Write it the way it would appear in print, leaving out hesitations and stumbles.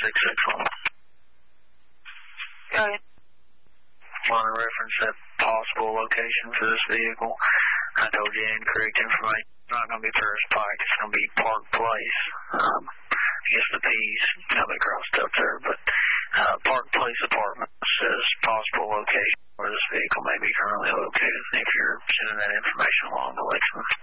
661. Go ahead. Want to reference that possible location for this vehicle. I told you incorrect information. It's not going to be Ferris Pike. It's going to be Park Place. I guess the P's have it crossed up there, but Park Place Apartments says possible location where this vehicle may be currently located if you're sending that information along to Lexington.